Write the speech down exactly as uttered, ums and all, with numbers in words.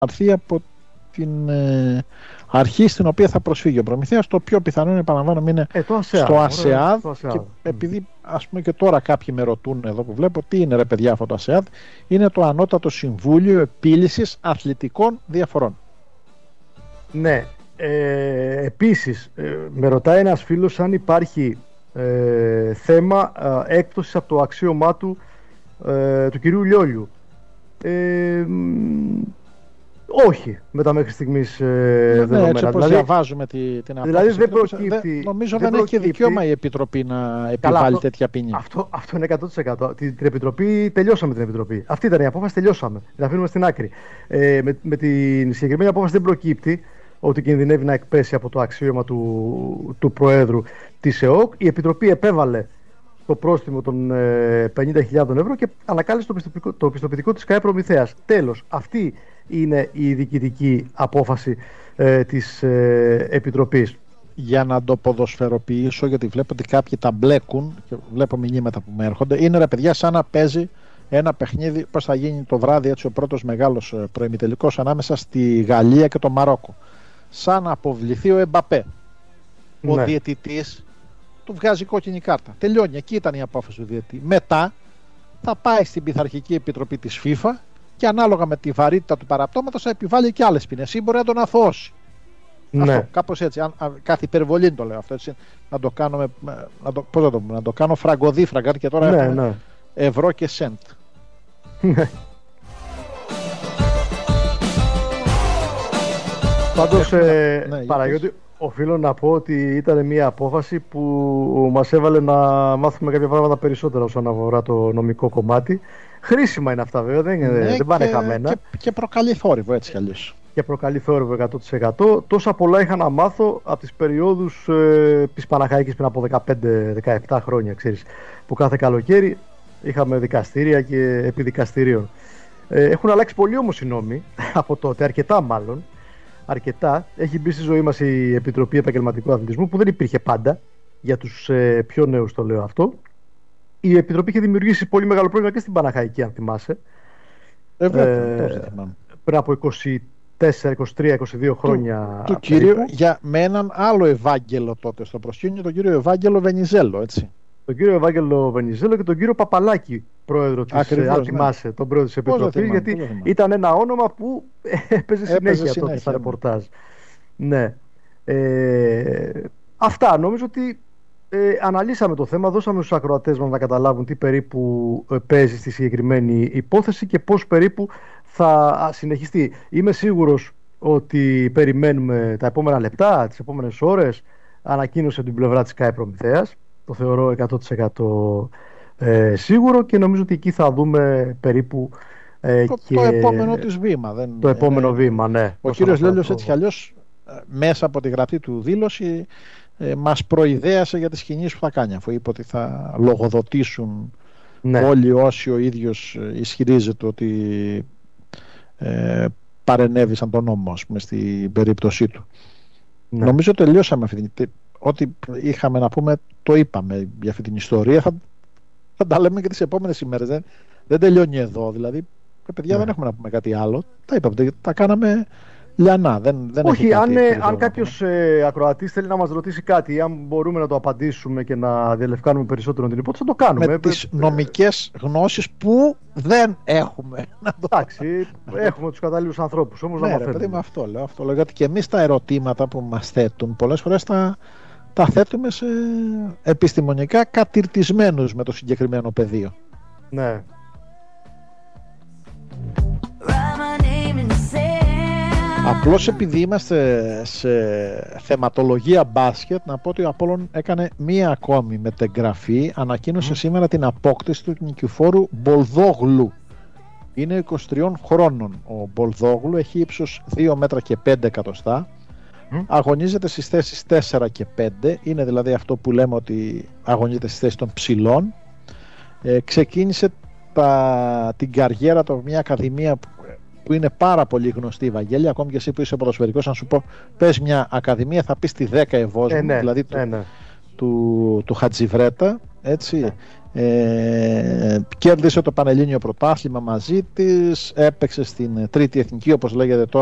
αρθεί από την ε, αρχή στην οποία θα προσφύγει ο Προμηθέας. Το πιο πιθανό είναι, επαναλαμβάνω, είναι ε, το ΑΣΕΑΔ, στο ΑΣΕΑΔ. ΑΣΕΑΔ. Και επειδή ας πούμε και τώρα κάποιοι με ρωτούν εδώ που βλέπω, τι είναι ρε παιδιά αυτό το ΑΣΕΑΔ, είναι το Ανώτατο Συμβούλιο Επίλυσης Αθλητικών Διαφορών. Ναι. Ε, επίσης, ε, με ρωτάει ένας φίλος αν υπάρχει ε, θέμα ε, έκπτωσης από το αξίωμά του ε, του κυρίου Λιόλιου. Ε, όχι, με τα μέχρι στιγμής ε, ναι, δεδομένα. Έτσι όπως δηλαδή, διαβάζουμε τη, την απόφαση. Δηλαδή δεν προκύπτει. Δε, νομίζω δεν δεν προκύπτει, έχει δικαίωμα η Επιτροπή να επιβάλλει καλά, αυτό, τέτοια ποινή. Αυτό, αυτό είναι εκατό τοις εκατό. Την, την Επιτροπή τελειώσαμε την Επιτροπή. Αυτή ήταν η απόφαση, τελειώσαμε. Την αφήνουμε στην άκρη. Ε, με, με την συγκεκριμένη απόφαση δεν προκύπτει ότι κινδυνεύει να εκπέσει από το αξίωμα του, του Προέδρου της ΕΟΚ. Η Επιτροπή επέβαλε το πρόστιμο των ε, πενήντα χιλιάδες ευρώ και ανακάλεσε το πιστοποιητικό, το πιστοποιητικό της ΚΑΕ Προμηθέας. Τέλος, αυτή είναι η διοικητική απόφαση ε, της ε, Επιτροπής. Για να το ποδοσφαιροποιήσω, γιατί βλέπω ότι κάποιοι τα μπλέκουν και βλέπω μηνύματα που με έρχονται, είναι ρε παιδιά σαν να παίζει ένα παιχνίδι, πώς θα γίνει το βράδυ έτσι ο πρώτος μεγάλος προημιτελικός ανάμεσα στη Γαλλία και το Μαρόκο. Σαν να αποβληθεί ο Εμπαπέ. Ο Ναι. διαιτητής του βγάζει κόκκινη κάρτα. Τελειώνει, εκεί ήταν η απόφαση του διαιτητή. Μετά θα πάει στην Πειθαρχική Επιτροπή της FIFA και ανάλογα με τη βαρύτητα του παραπτώματος θα επιβάλλει και άλλες ποινές ή μπορεί να τον αθώσει. Ναι. Αυτό, κάπως έτσι, αν, αν, κάθε υπερβολή το λέω αυτό, έτσι, να το κάνουμε, να το, πώς να το πούμε, να το κάνω φραγκοδίφραγκα και τώρα Ναι, έχουμε ναι. ευρώ και σέντ. Πάντως, ε, ναι, Παναγιώτη, οφείλω να πω ότι ήταν μια απόφαση που μας έβαλε να μάθουμε κάποια πράγματα περισσότερα όσον αφορά το νομικό κομμάτι. Χρήσιμα είναι αυτά βέβαια, δεν, είναι, Ναι, δεν πάνε και, χαμένα. Και, και προκαλεί θόρυβο έτσι κι αλλιώς. Και προκαλεί θόρυβο εκατό τοις εκατό. Τόσα πολλά είχα να μάθω από τις περιόδους ε, της Παναχαϊκής πριν από δεκαπέντε δεκαεπτά χρόνια, ξέρεις, που κάθε καλοκαίρι είχαμε δικαστήρια και επιδικαστηρίων. Ε, έχουν αλλάξει πολύ όμως οι νόμοι από τότε, αρκετά μάλλον. Αρκετά. Έχει μπει στη ζωή μας η Επιτροπή Επαγγελματικού Αθλητισμού που δεν υπήρχε πάντα. Για τους ε, πιο νέους το λέω αυτό. Η Επιτροπή είχε δημιουργήσει πολύ μεγάλο πρόβλημα και στην Παναχαϊκή, αν θυμάσαι. Ε, βέβαια, Ε, δεν θυμάμαι. πριν από είκοσι τέσσερα, είκοσι τρία, είκοσι δύο χρόνια. Του κυρίου, για, με έναν άλλο Ευάγγελο τότε στο προσκήνιο, τον κύριο Ευάγγελο Βενιζέλο, έτσι. Τον κύριο Ευάγγελο Βενιζέλο και τον κύριο Παπαλάκη, πρόεδρο της, Ακριβώς, αν ναι. θυμάσαι, τον πρόεδρο της Πώς δεν Επιτροπής, θυμάμαι, γιατί πώς δεν θυμάμαι. ήταν ένα όνομα που έπαιζε συνέχεια, τότε συνέχεια, στα ναι. ρεπορτάζ. Ναι. Ε, αυτά. Νομίζω ότι ε, αναλύσαμε το θέμα, δώσαμε στους ακροατές μας να καταλάβουν τι περίπου ε, παίζει στη συγκεκριμένη υπόθεση και πώς περίπου θα συνεχιστεί. Είμαι σίγουρος ότι περιμένουμε τα επόμενα λεπτά, τις επόμενες ώρες, ανακοίνωση από την πλευρά της ΚΑΕ Προμηθέας. Το θεωρώ εκατό τοις εκατό ε, σίγουρο και νομίζω ότι εκεί θα δούμε περίπου ε, Το, και το επόμενο της βήμα. Δεν, το επόμενο ε, βήμα, ναι. Ο κύριος Λέλιος έτσι κι αλλιώς μέσα από τη γραπτή του δήλωση ε, μας προειδέασε για τις κινήσεις που θα κάνει, αφού είπε ότι θα λογοδοτήσουν Ναι. όλοι όσοι ο ίδιος ισχυρίζεται ότι ε, παρενέβησαν τον νόμο, ας πούμε, στην περίπτωσή του. Ναι. Νομίζω τελειώσαμε αυτή την... Ό,τι είχαμε να πούμε το είπαμε για αυτή την ιστορία. Θα, θα τα λέμε και τις επόμενες ημέρες. Δεν, δεν τελειώνει εδώ. Δηλαδή, παιδιά, Ναι. δεν έχουμε να πούμε κάτι άλλο. Τα είπαμε, τα κάναμε λιανά. Δεν, δεν έχει Όχι, κάτι αν, ε, περισσότερο αν να κάποιος ε, ακροατής θέλει να μας ρωτήσει κάτι ή αν μπορούμε να το απαντήσουμε και να διαλευκάνουμε περισσότερο την υπόθεση, θα το κάνουμε. με τις νομικές γνώσεις που δεν έχουμε. Εντάξει, έχουμε τους κατάλληλους ανθρώπους όμως Ναι, να ρε παιδί, με μαθαίνουμε. αυτό λέω, αυτό λέω. Γιατί και εμείς τα ερωτήματα που μας θέτουν πολλές φορές τα, τα θέτουμε σε επιστημονικά κατηρτισμένους με το συγκεκριμένο πεδίο. Ναι. Απλώς επειδή είμαστε σε θεματολογία μπάσκετ, να πω ότι ο Απόλλων έκανε μία ακόμη μετεγγραφή. Ανακοίνωσε mm. σήμερα την απόκτηση του νικηφόρου Μπολδόγλου. Είναι είκοσι τριών χρόνων ο Μπολδόγλου, έχει ύψος δύο μέτρα και πέντε εκατοστά. Mm. Αγωνίζεται στις θέσεις τέσσερα και πέντε, είναι δηλαδή αυτό που λέμε ότι αγωνίζεται στις θέσεις των ψηλών. Ε, ξεκίνησε τα, την καριέρα του από μια ακαδημία που, που είναι πάρα πολύ γνωστή, Βαγγέλη. Ακόμη και εσύ που είσαι ποδοσφαιρικός, να σου πω, πες μια ακαδημία, θα πεις τη δέκα Ευόσμου, ε, ναι, δηλαδή του, ε, ναι. του, του Χατζιβρέτα. έτσι. Ε, κέρδισε το Πανελλήνιο Πρωτάθλημα μαζί της, έπαιξε στην τρίτη εθνική, όπως λέγεται τώρα,